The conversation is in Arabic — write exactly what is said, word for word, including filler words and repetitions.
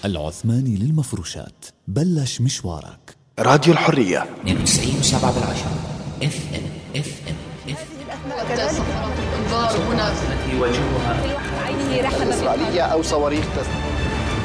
العثماني للمفروشات، بلش مشوارك. راديو الحرية اثنين وتسعين وسبعة بالعشرة اف ام اف ام اف ام. الانظار هنا التي يواجهها إسرائيلية أو صواريخ تسقط